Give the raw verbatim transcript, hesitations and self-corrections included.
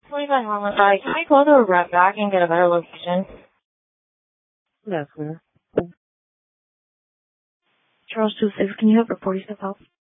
twenty-five Harlan. Uh, can we call the rep back and get a better location? Yes, ma'am. Charles two six, can you have report yourself out?